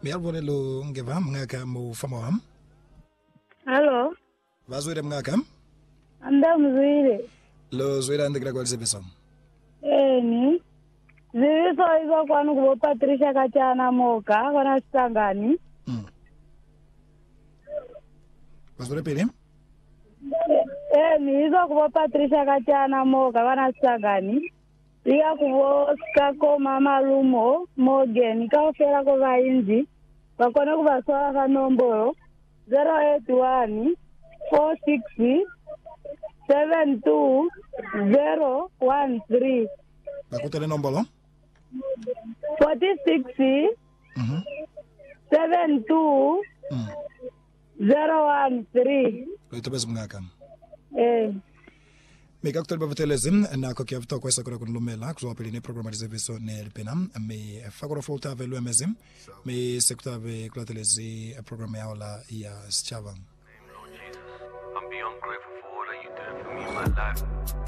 Miyabone lo ngeva mngaka mo fama wam. Hello. Vazwire mngaka? Anda mzwire. Lo zwira ndikira kwa lisebeso. Ni. Ziso izo kwanu kubo Patricia Kachana Moka kana Sangani. Vazwire pili? Ni izo kubo Patricia Kachana Moka kana Sangani. Iya kubo kako mama Lumo Morgan kaofera ko vainzi. Bakona kubasoa ka nomboro 081 46 72013. Bakutele nombolo? 46 72013. Loitobes mngaka. Mika kutola batelezim na ko kyavto kwesa kura kunlumela kuzopeli ne programa service ne lpena me fakoro folta velu emezim me sekta ve klatelezi programa ya ola ya schava. I'm beyond grateful for all that you did for me in my life.